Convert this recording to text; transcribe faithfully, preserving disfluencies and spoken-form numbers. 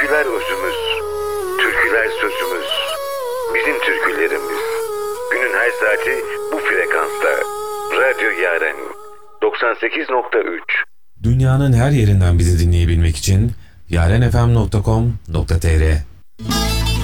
Türküler özümüz, türküler sözümüz, bizim türkülerimiz. Günün her saati bu frekansta. Radyo Yaren doksan sekiz nokta üç. Dünyanın her yerinden bizi dinleyebilmek için yarenfm nokta com nokta tr